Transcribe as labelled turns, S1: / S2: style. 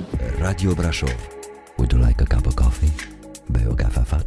S1: Radio Brasov. Would you like a cup of coffee? Bei o cafea